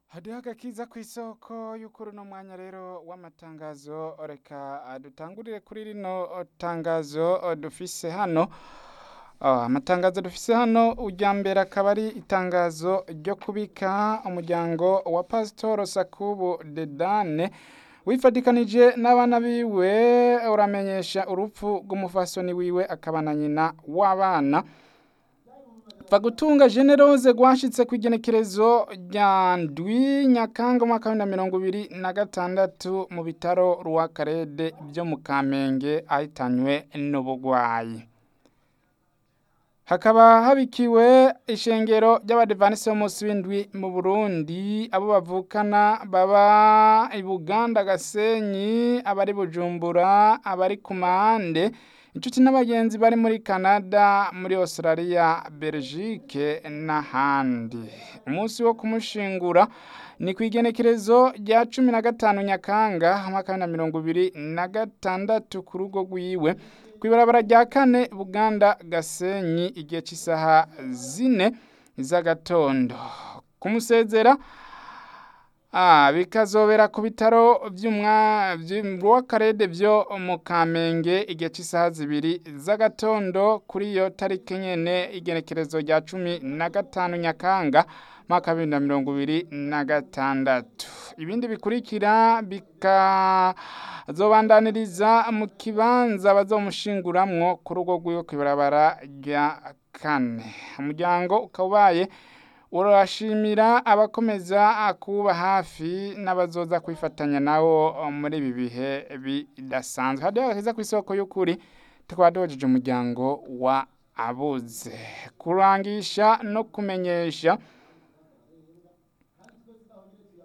Hadiho agakiza kw'isoko y'ukuri uno mwanya rero w'amatangazo reka dutangurire kuri rino tangazo dufise hano. Amatangazo dufise hano urya mbere akaba ari itangazo ryo kubika umuryango wa Pastor Sakubu Dedane wifadikanije n'abana biwe uramenyesha urupfu rw'umufasoni wiwe akaba na nyina w'abana. Fagutunga Generose gwashitse kw'igenekerezo rya ndwi Nyakanga umwaka wa 2026 mu bitaro Rwakarede byo mu Kamenge ahitanywe n'ubugwayi. Hakaba habikiwe ishengero ry'Abadventiste b'umunsi w'indwi mu Burundi, abo bavukana baba i Buganda Gasenyi, abari Bujumbura, abari ku Mahande, inshuti n'abagenzi bari muri Canada, muri Australia, Belgique n'ahandi. Umunsi wo kumushingura ni kw'igenekerezo rya 15 Nyakanga umwaka wa 2026 ku rugo rwiwe kw'ibarabara rya 4 Buganda Gasenyi igihe cy'isaha 4 z'agatondo. Kumusezera bikazobera ku bitaro by'Rwakarede byo mu Kamenge igihe cy'isaha 2 z'agatondo kuri iyo tariki nyene igenekerezo rya 15 Nyakanga mwaka 2026. Ibindi bikurikira bikazobandaniriza mu kibanza bazomushinguramwo ku rugo rwiwe kw'ibarabara rya 4. Umuryango ukabaye urashimira abakomeza kuba hafi n'abazoza kwifatanya nawo muri ibi bihe bidasanzwe. Hadiho agakiza kw'isoko y'ukuri tukaba duhojeje umuryango wa abuze kurangisha no kumenyesha